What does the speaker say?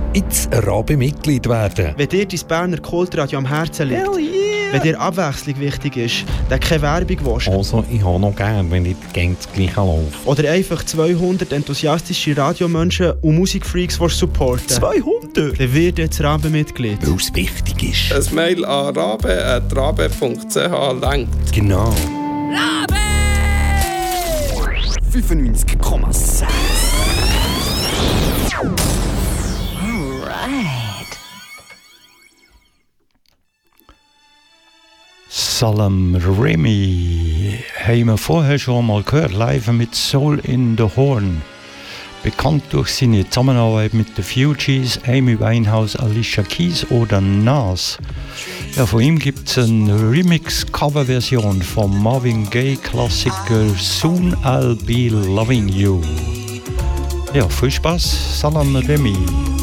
jetzt Rabe-Mitglied werden. Wenn dir dein Berner Kultradio am Herzen liegt, wenn dir Abwechslung wichtig ist, dann keine Werbung willst. Also, ich habe noch gern, wenn nicht das Gleiche läuft. Oder einfach 200 enthusiastische Radiomenschen und Musikfreaks supporten. 200? Dann wird jetzt Rabe-Mitglied. Weil es wichtig ist. Ein Mail an rabe@rabe.ch langt. Genau. Rabe! 95,6. Salam Remy haben wir vorher schon mal gehört, live mit Soul in the Horn. Bekannt durch seine Zusammenarbeit mit The Fugees, Amy Winehouse, Alicia Keys oder Nas. Ja, von ihm gibt es eine Remix-Cover-Version vom Marvin Gaye-Klassiker Soon I'll Be Loving You. Ja, viel Spaß, Salam Remy.